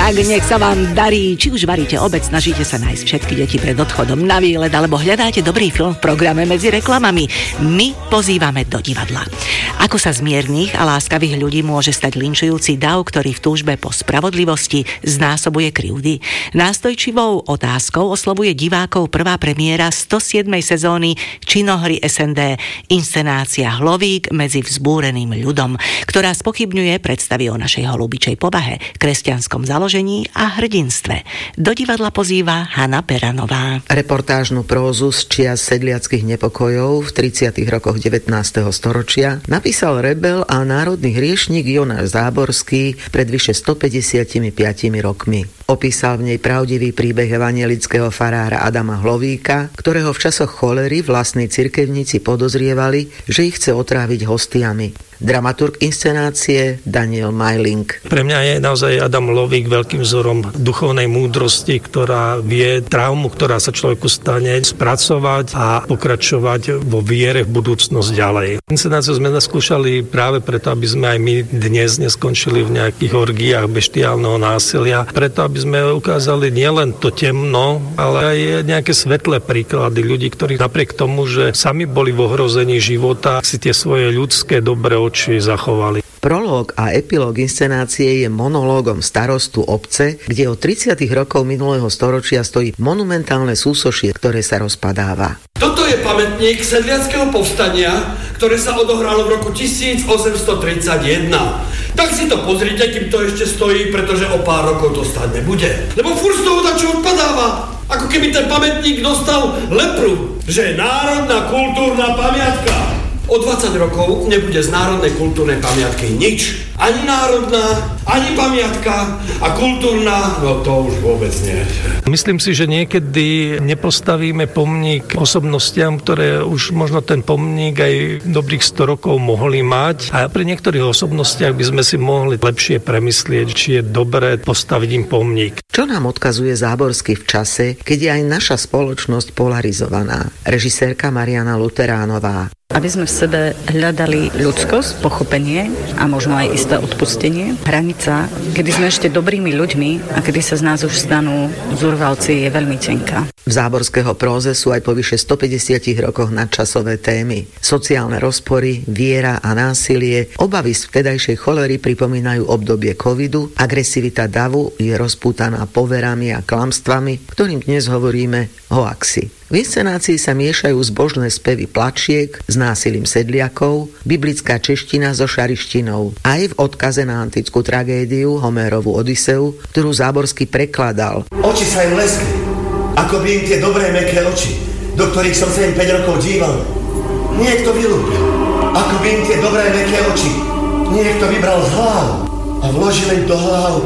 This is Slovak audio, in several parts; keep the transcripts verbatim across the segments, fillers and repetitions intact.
Tak nech sa vám darí, či už varíte obed, snažíte sa nájsť všetky deti pred odchodom na výlet, alebo hľadáte dobrý film v programe medzi reklamami. My pozývame do divadla. Ako sa z miernych a láskavých ľudí môže stať linčujúci dav, ktorý v túžbe po spravodlivosti znásobuje krivdy? Nástojčivou otázkou oslovuje divákov prvá premiéra stosiedmej sezóny činohry es en dé, inscenácia Hlovík medzi vzbúreným ľudom, ktorá spochybňuje predstavy o našej holubičej povahe, kresťanskom založení a hrdinstve. Do divadla pozýva Hanna Peranová. Reportážnu prózu z čias sedliackych nepokojov v tridsiatych rokoch devätnásteho storočia napísal rebel a národný hriešnik Jonáš Záborský pred vyše stopäťdesiatpäť rokmi. Opísal v nej pravdivý príbeh evanjelického farára Adama Hlovíka, ktorého v časoch cholery vlastní cirkevníci podozrievali, že ich chce otráviť hostiami. Dramaturg inscenácie Daniel Majling. Pre mňa je naozaj Adam Hlovík veľkým vzorom duchovnej múdrosti, ktorá vie traumu, ktorá sa človeku stane, spracovať a pokračovať vo viere v budúcnosť ďalej. Inscenáciu sme naskúšali práve preto, aby sme aj my dnes neskončili v nejakých orgiách beštiálneho násilia, preto aby sme ukázali nielen to temno, ale aj nejaké svetlé príklady ľudí, ktorí napriek tomu, že sami boli v ohrození života, si tie svoje ľudské dobré oči zachovali. Prológ a epilóg inscenácie je monológom starostu obce, kde od tridsiatych rokov minulého storočia stojí monumentálne súsošie, ktoré sa rozpadáva. Toto je pamätník sedliackého povstania, ktoré sa odohralo v roku tisícosemstotridsaťjeden. Tak si to pozrite, kým to ešte stojí, pretože o pár rokov to stáť nebude. Lebo furt z toho dačo odpadáva. Ako keby ten pamätník dostal lepru, že je národná kultúrna pamiatka. O dvadsať rokov nebude z národnej kultúrnej pamiatky nič. Ani národná, ani pamiatka a kultúrna, no to už vôbec nie. Myslím si, že niekedy nepostavíme pomník osobnostiam, ktoré už možno ten pomník aj dobrých sto rokov mohli mať. A pri niektorých osobnostiach by sme si mohli lepšie premyslieť, či je dobré postaviť im pomník. Čo nám odkazuje Záborský v čase, keď je aj naša spoločnosť polarizovaná? Režisérka Mariana Luteránová. Aby sme v sebe hľadali ľudskosť, pochopenie a možno aj isté odpustenie. Hranica, kedy sme ešte dobrými ľuďmi a kedy sa z nás už stanú zúrvalci, je veľmi tenká. V Záborského próze sú aj po vyše stopäťdesiatich rokoch nadčasové témy. Sociálne rozpory, viera a násilie, obavy z vtedajšej cholery pripomínajú obdobie covidu, agresivita davu je rozpútaná poverami a klamstvami, ktorým dnes hovoríme hoaxy. V inscenácii sa miešajú zbožné spevy plačiek s násilím sedliakov, biblická čeština so šarištinou. Aj v odkaze na antickú tragédiu Homérovu Odyseu, ktorú Záborský prekladal. Oči sa im leskli, ako by im tie dobré mäkké oči, do ktorých som sa im päť rokov díval, niekto vylúbil. Ako by im tie dobré mäkké oči niekto vybral z hlav a vložil im do hlav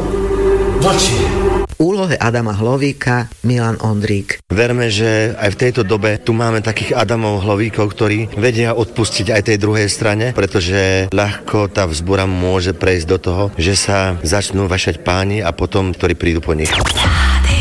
vlčie. Úlohe Adama Hlovíka Milan Ondrík. Verme, že aj v tejto dobe tu máme takých Adamov Hlovíkov, ktorí vedia odpustiť aj tej druhej strane, pretože ľahko tá vzbúra môže prejsť do toho, že sa začnú vašať páni a potom, ktorí prídu po nich.